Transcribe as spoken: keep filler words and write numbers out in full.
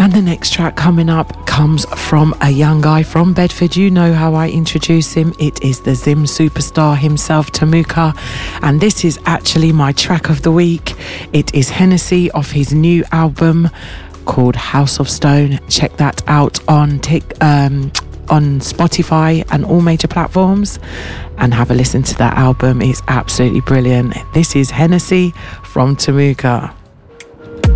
And the next track coming up comes from a young guy from Bedford. You know how I introduce him. It is the Zim superstar himself, Tamuka. And this is actually my track of the week. It is Hennessy off his new album called House of Stone. Check that out on tick, um, on Spotify and all major platforms. And have a listen to that album. It's absolutely brilliant. This is Hennessy from Tamuka.